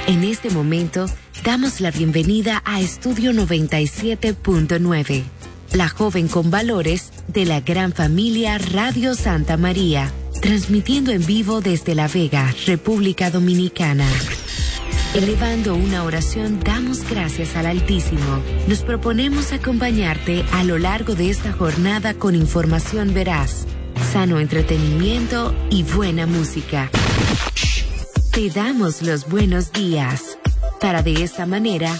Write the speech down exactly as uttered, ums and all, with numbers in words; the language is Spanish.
En este momento, damos la bienvenida a Estudio noventa y siete punto nueve, la joven con valores de la gran familia Radio Santa María, transmitiendo en vivo desde La Vega, República Dominicana. Elevando una oración, damos gracias al Altísimo. Nos proponemos acompañarte a lo largo de esta jornada con información veraz, sano entretenimiento y buena música. Te damos los buenos días, para de esta manera